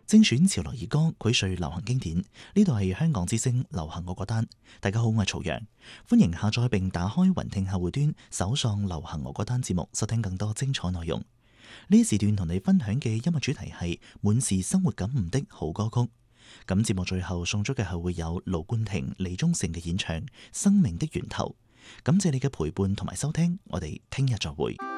精選潮流兒歌，膾萃流行經典。呢度係香港之聲流行我嗰單。大家好，我係曹陽，歡迎下載並打開雲聽客戶端，搜索流行我嗰單節目，收聽更多精彩內容。呢時段同你分享嘅音樂主題係滿是生活感悟的好歌曲。咁節目最後送出嘅係會有盧冠廷、李宗盛嘅演唱《生命的源頭》。感謝你嘅陪伴同埋收聽，我哋聽日再會。